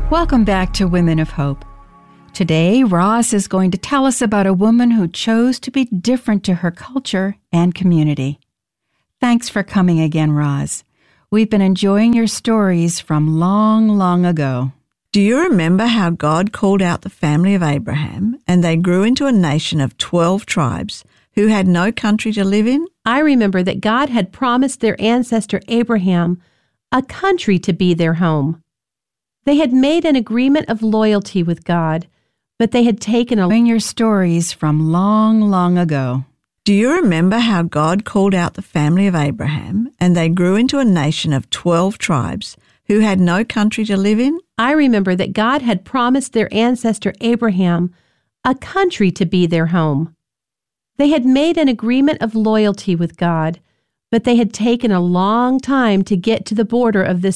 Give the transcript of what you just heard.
Welcome back to Women of Hope. Today, Roz is going to tell us about a woman who chose to be different to her culture and community. Thanks for coming again, Roz. We've been enjoying your stories from long, long ago. Do you remember how God called out the family of Abraham and they grew into a nation of 12 tribes who had no country to live in? I remember that God had promised their ancestor Abraham a country to be their home. They had made an agreement of loyalty with God, but they had taken your stories from long, long ago. Do you remember how God called out the family of Abraham and they grew into a nation of 12 tribes who had no country to live in? I remember that God had promised their ancestor Abraham a country to be their home. They had made an agreement of loyalty with God, but they had taken a long time to get to the border of this